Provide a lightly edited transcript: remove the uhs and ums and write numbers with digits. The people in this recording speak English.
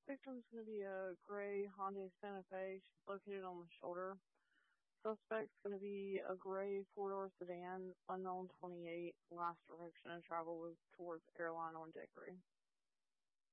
Victim's going to be a gray Hyundai Santa Fe. She's located on the shoulder. Suspect's going to be a gray four-door sedan, unknown 28. Last direction of travel was towards Airline on Dickory.